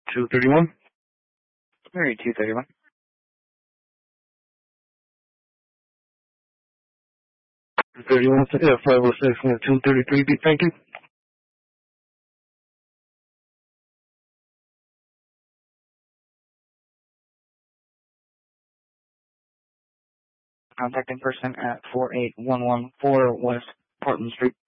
231. Mary 231. To F506 and 233, thank you. Contact in person at 48114 West Portland Street.